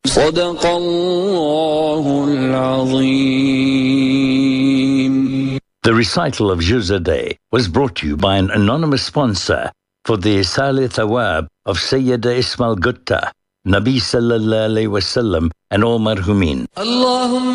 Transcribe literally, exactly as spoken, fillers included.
صدق الله العظيم. The recital of Juzadeh was brought to you by an anonymous sponsor for the Isal Thawab of Sayyida Ismail Gutta, Nabi Sallallahu Alaihi Wasallam and all marhumin.